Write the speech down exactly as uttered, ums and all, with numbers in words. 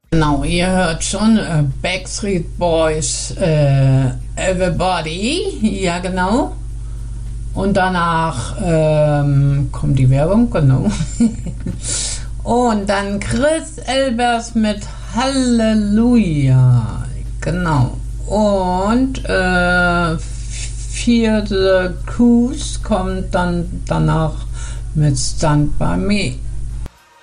Genau, ihr hört schon, äh, Backstreet Boys, äh, Everybody, ja genau. Und danach ähm, kommt die Werbung, genau. Und dann Chris Elbers mit Halleluja, genau. Und äh, vierte Cruise kommt dann danach mit Stand By Me.